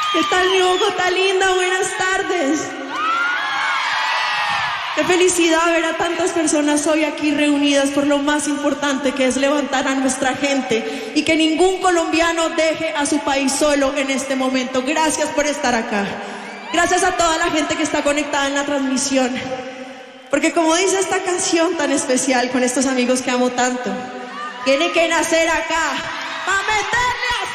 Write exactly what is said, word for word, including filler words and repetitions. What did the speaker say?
¿Qué tal mi Bogotá linda? Buenas tardes. Qué felicidad ver a tantas personas hoy aquí reunidas por lo más importante, que es levantar a nuestra gente y que ningún colombiano deje a su país solo en este momento. Gracias por estar acá. Gracias a toda la gente que está conectada en la transmisión. Porque como dice esta canción tan especial con estos amigos que amo tanto, tiene que nacer acá para meter